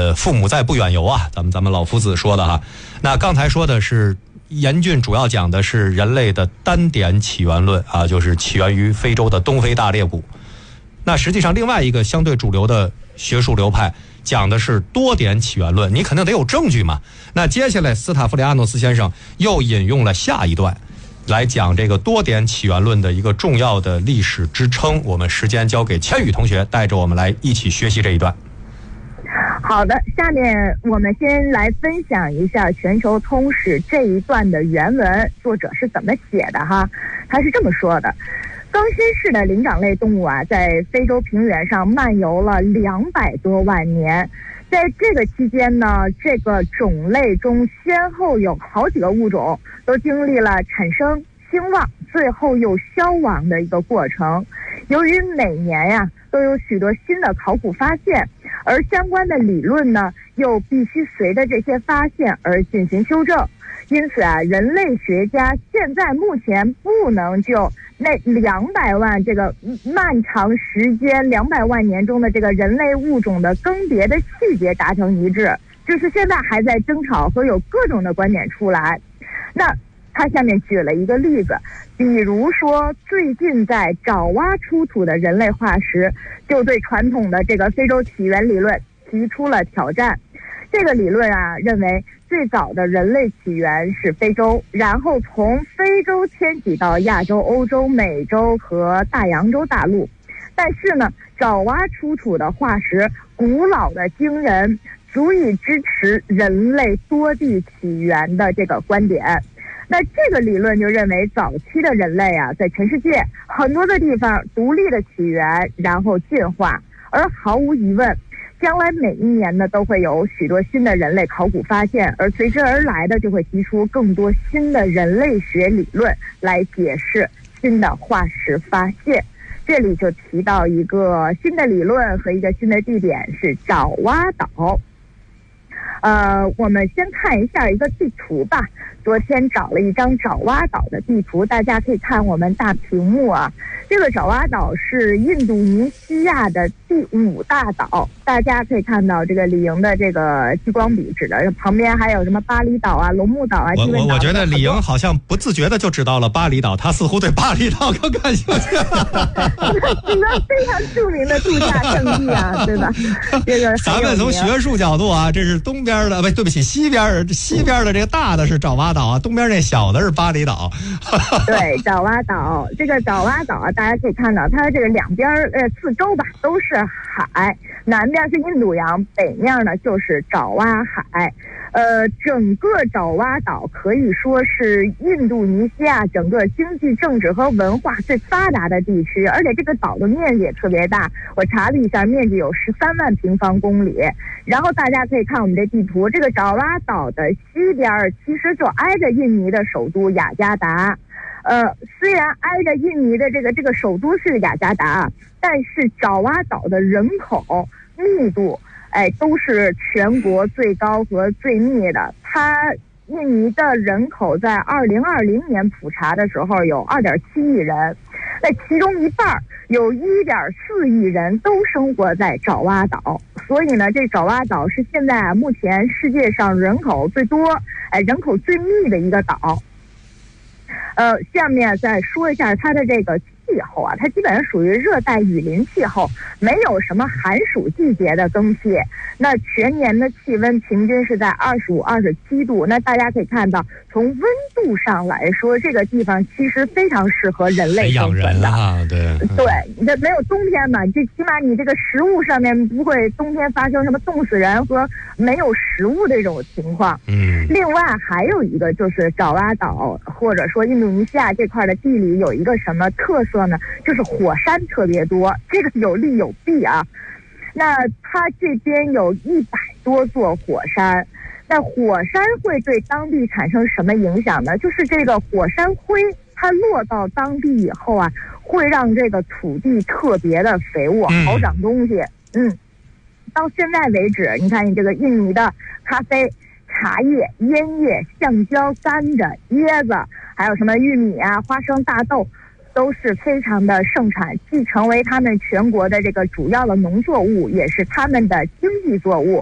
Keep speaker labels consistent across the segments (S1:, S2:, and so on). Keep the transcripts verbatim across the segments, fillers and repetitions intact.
S1: 呃，父母在不远游啊，咱们咱们老夫子说的哈。那刚才说的是严峻主要讲的是人类的单点起源论啊，就是起源于非洲的东非大裂谷。那实际上另外一个相对主流的学术流派讲的是多点起源论，你肯定得有证据嘛。那接下来斯塔夫里亚诺斯先生又引用了下一段来讲这个多点起源论的一个重要的历史支撑。我们时间交给千羽同学，带着我们来一起学习这一段。
S2: 好的，下面我们先来分享一下《全球通史》这一段的原文，作者是怎么写的哈？他是这么说的：刚新世的灵长类动物啊，在非洲平原上漫游了两百多万年。在这个期间呢，这个种类中先后有好几个物种都经历了产生、兴旺，最后又消亡的一个过程。由于每年呀、啊、都有许多新的考古发现，而相关的理论呢又必须随着这些发现而进行修正，因此啊，人类学家现在目前不能就那两百万这个漫长时间两百万年中的这个人类物种的更迭的细节达成一致，就是现在还在争吵和有各种的观点出来。那他下面举了一个例子，比如说最近在爪哇出土的人类化石就对传统的这个非洲起源理论提出了挑战。这个理论啊，认为最早的人类起源是非洲，然后从非洲迁徙到亚洲、欧洲、美洲和大洋洲大陆。但是呢，爪哇出土的化石古老的惊人，足以支持人类多地起源的这个观点。那这个理论就认为，早期的人类啊，在全世界很多的地方独立的起源，然后进化，而毫无疑问，将来每一年呢都会有许多新的人类考古发现，而随之而来的就会提出更多新的人类学理论来解释新的化石发现。这里就提到一个新的理论和一个新的地点是爪哇岛。呃，我们先看一下一个地图吧。昨天找了一张爪哇岛的地图，大家可以看我们大屏幕啊。这个爪哇岛是印度尼西亚的第五大岛，大家可以看到这个李莹的这个激光笔指的，旁边还有什么巴厘岛啊、龙目岛啊。
S1: 我我我觉得李莹好像不自觉的就知道了巴厘岛，他似乎对巴厘岛更感兴趣。
S2: 这个非常著名的度假胜地啊，对吧？这个
S1: 咱们从学术角度啊，这是东边的，不对不起，西边西边的这个大的是爪哇岛啊，东边那小的是巴厘岛。
S2: 对，爪哇岛，这个爪哇岛啊，大家可以看到，它这个两边呃四周吧都是海，南边是印度洋，北面呢就是爪哇海。呃，整个爪哇岛可以说是印度尼西亚整个经济、政治和文化最发达的地区，而且这个岛的面积也特别大，我查了一下，面积有十三万平方公里。然后大家可以看我们这地图，这个爪哇岛的西边其实就挨着印尼的首都雅加达。呃，虽然挨着印尼的这个这个首都是雅加达，但是爪哇岛的人口密度，哎，都是全国最高和最密的。它印尼的人口在二零二零年普查的时候有二点七亿人，那其中一半有一点四亿人都生活在爪哇岛，所以呢，这爪哇岛是现在啊目前世界上人口最多、哎人口最密的一个岛。呃，下面再说一下它的这个气候啊，它基本上属于热带雨林气候，没有什么寒暑季节的更替。那全年的气温平均是在二十五、二十七度。那大家可以看到，从温度上来说，这个地方其实非常适合人类生存的。
S1: 啊，对
S2: 对，这没有冬天嘛，这起码你这个食物上面不会冬天发生什么冻死人和没有食物的这种情况。
S1: 嗯。
S2: 另外还有一个就是爪哇岛或者说印度尼西亚这块的地理有一个什么特色呢？就是火山特别多，这个有利有弊啊。那它这边有一百多座火山，那火山会对当地产生什么影响呢？就是这个火山灰它落到当地以后啊，会让这个土地特别的肥沃，好长东西。嗯，到现在为止，你看你这个印尼的咖啡、茶叶、烟叶、橡胶、甘蔗、椰子，还有什么玉米啊、花生、大豆，都是非常的盛产，既成为他们全国的这个主要的农作物，也是他们的经济作物。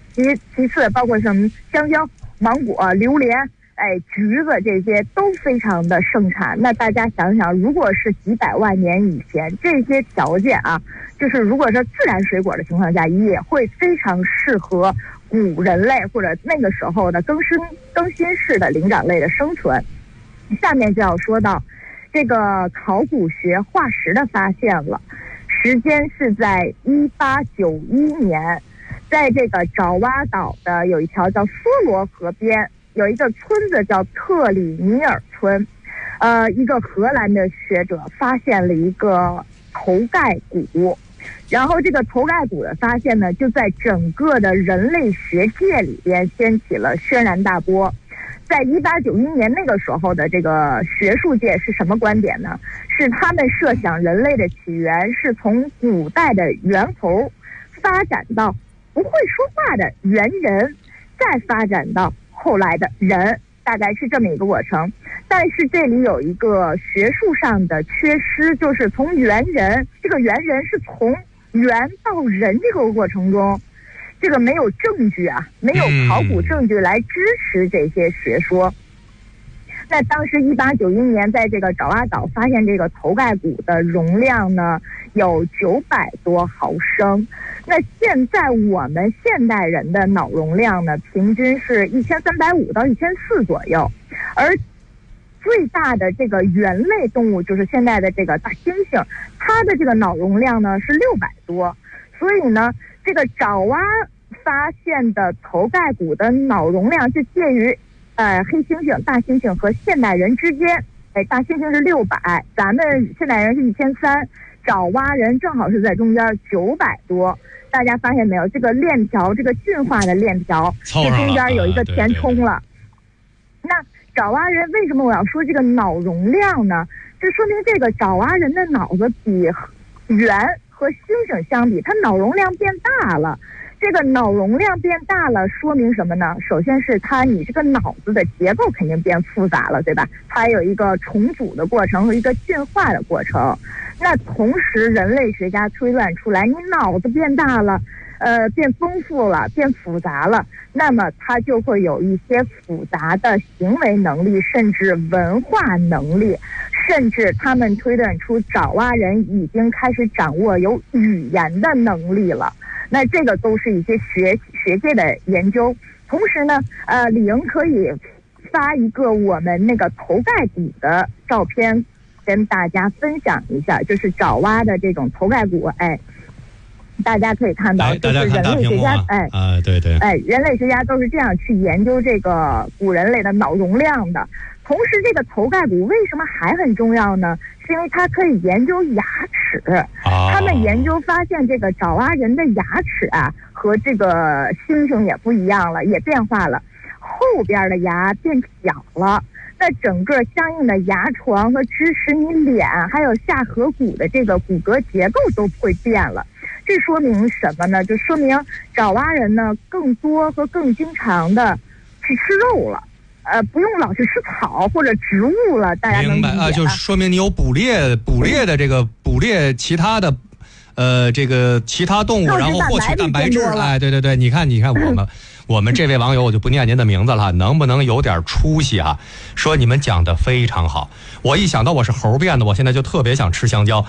S2: 其其次包括什么香蕉、芒果、榴莲。哎，橘子这些都非常的盛产。那大家想想，如果是几百万年以前，这些条件啊，就是如果是自然水果的情况下，也会非常适合古人类或者那个时候的更新更新世的灵长类的生存。下面就要说到这个考古学化石的发现了，时间是在一八九一年，在这个爪哇岛的有一条叫梭罗河边。有一个村子叫特里尼尔村，呃，一个荷兰的学者发现了一个头盖骨，然后这个头盖骨的发现呢，就在整个的人类学界里边掀起了轩然大波。在一八九一年那个时候的这个学术界是什么观点呢？是他们设想人类的起源是从古代的猿猴发展到不会说话的猿人，再发展到后来的人，大概是这么一个过程。但是这里有一个学术上的缺失，就是从猿人，这个猿人是从猿到人这个过程中，这个没有证据啊，没有考古证据来支持这些学说。那当时一八九一年在这个爪哇岛发现这个头盖骨的容量呢有九百多毫升。那现在我们现代人的脑容量呢，平均是一千三百五到一千四左右，而最大的这个猿类动物就是现在的这个大猩猩，它的这个脑容量呢是六百多。所以呢，这个爪哇发现的头盖骨的脑容量就介于呃黑猩猩、大猩猩和现代人之间。哎，大猩猩是六百，咱们现代人是一千三，爪哇人正好是在中间九百多。大家发现没有？这个链条，这个进化的链条，这中间有一个填充了。那爪哇人为什么我要说这个脑容量呢？这说明这个爪哇人的脑子比猿和猩猩相比，它脑容量变大了。这个脑容量变大了，说明什么呢？首先是它，你这个脑子的结构肯定变复杂了，对吧？它有一个重组的过程和一个进化的过程。那同时，人类学家推断出来，你脑子变大了，呃，变丰富了，变复杂了，那么它就会有一些复杂的行为能力，甚至文化能力，甚至他们推断出爪哇人已经开始掌握有语言的能力了。那这个都是一些学学界的研究。同时呢，呃，李莹可以发一个我们那个头盖骨的照片跟大家分享一下，就是爪哇的这种头盖骨。哎，大家可以看到，就是人类学家，哎
S1: 啊，对对，
S2: 哎，人类学家都是这样去研究这个古人类的脑容量的。同时，这个头盖骨为什么还很重要呢？是因为它可以研究牙齿。他们研究发现，这个爪哇人的牙齿啊，和这个猩猩也不一样了，也变化了，后边的牙变小了。那整个相应的牙床和支持你脸还有下颌骨的这个骨骼结构都会变了。这说明什么呢？就说明爪哇人呢更多和更经常的去吃肉了。呃，不用老去吃草或者植物了，大家能理解
S1: 啊？就说明你有捕猎捕猎的这个捕猎其他的，呃，这个其他动物，然后获取蛋白质。哎，对对对，你看你看我们我们这位网友，我就不念您的名字了，能不能有点出息啊？说你们讲的非常好，我一想到我是猴变的，我现在就特别想吃香蕉。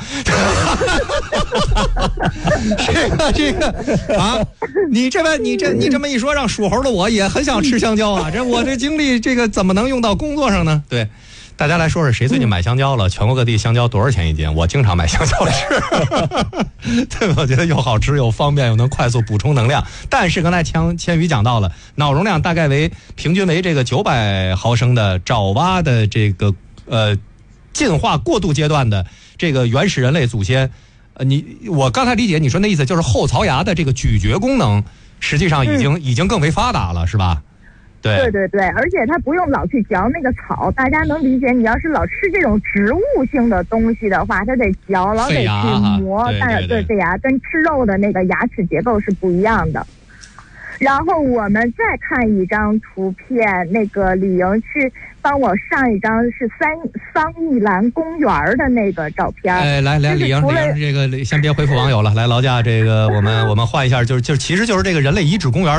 S1: 这个这个啊，你这么你这你这么一说，让属猴的我也很想吃香蕉啊！这我这精力这个怎么能用到工作上呢？对，大家来说说谁最近买香蕉了？全国各地香蕉多少钱一斤？我经常买香蕉吃，对，我觉得又好吃又方便又能快速补充能量。但是刚才千千羽讲到了，脑容量大概为平均为这个九百毫升的爪哇的这个呃进化过渡阶段的这个原始人类祖先。呃，你我刚才理解你说那意思，就是后槽牙的这个咀嚼功能，实际上已经、嗯、已经更为发达了，是吧？对
S2: 对对对，而且它不用老去嚼那个草，大家能理解。你要是老吃这种植物性的东西的话，它得嚼，老得去磨，但是对对牙跟吃肉的那个牙齿结构是不一样的。然后我们再看一张图片，那个李莹去帮我上一张是三桑义兰公园的那个照片。
S1: 哎，来来，李莹，李莹，这个先别回复网友了，来劳驾，这个我们我们换一下，就是就其实就是这个人类遗址公园